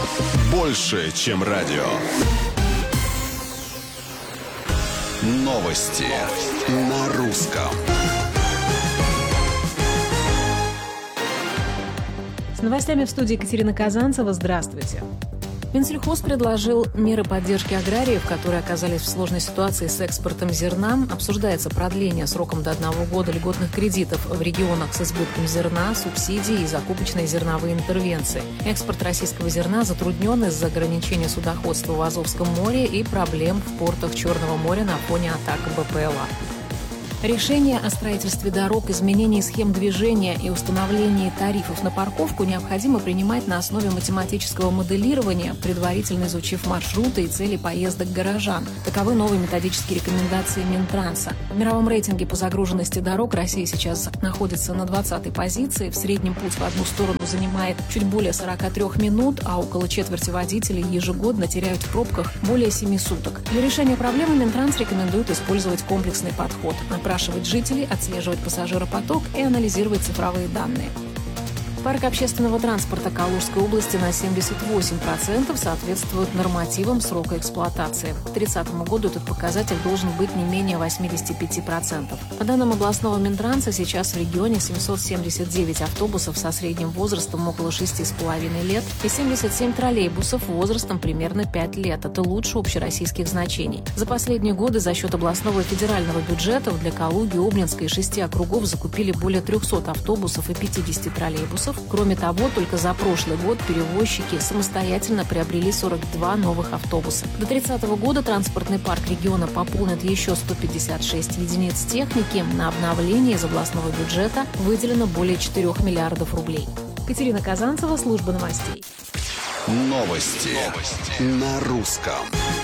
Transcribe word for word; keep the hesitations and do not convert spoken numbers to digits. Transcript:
больше, чем радио. Новости на русском. С новостями в студии Екатерина Казанцева. Здравствуйте. Минсельхоз предложил меры поддержки аграриев, которые оказались в сложной ситуации с экспортом зерна. Обсуждается продление сроком до одного года льготных кредитов в регионах с избытком зерна, субсидий и закупочные зерновые интервенции. Экспорт российского зерна затруднен из-за ограничения судоходства в Азовском море и проблем в портах Черного моря на фоне атак БПЛА. Решение о строительстве дорог, изменении схем движения и установлении тарифов на парковку необходимо принимать на основе математического моделирования, предварительно изучив маршруты и цели поездок горожан. Таковы новые методические рекомендации Минтранса. В мировом рейтинге по загруженности дорог Россия сейчас находится на двадцатой позиции. В среднем путь в одну сторону занимает чуть более сорок три минут, а около четверти водителей ежегодно теряют в пробках более семи суток. Для решения проблемы Минтранс рекомендует использовать комплексный подход. Опрашивать жителей, отслеживать пассажиропоток и анализировать цифровые данные. Парк общественного транспорта Калужской области на семьдесят восемь процентов соответствует нормативам срока эксплуатации. К тридцатому году этот показатель должен быть не менее восемьдесят пять процентов. По данным областного Минтранса, сейчас в регионе семьсот семьдесят девять автобусов со средним возрастом около шести с половиной лет и семьдесят семь троллейбусов возрастом примерно пять лет. Это лучше общероссийских значений. За последние годы за счет областного и федерального бюджетов для Калуги, Обнинска и шести округов закупили более трехсот автобусов и пятидесяти троллейбусов. Кроме того, только за прошлый год перевозчики самостоятельно приобрели сорок два новых автобуса. До тридцатого года транспортный парк региона пополнит еще сто пятьдесят шесть единиц техники. На обновление из областного бюджета выделено более четырёх миллиардов рублей. Екатерина Казанцева, служба новостей. Новости, Новости. На русском.